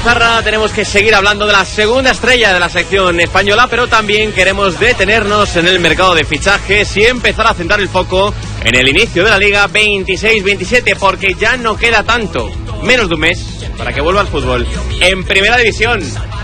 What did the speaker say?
pizarra tenemos que seguir hablando de la segunda estrella de la sección española, pero también queremos detenernos en el mercado de fichajes y empezar a centrar el foco en el inicio de la Liga 26-27, porque ya no queda tanto, menos de un mes, para que vuelva al fútbol en Primera División.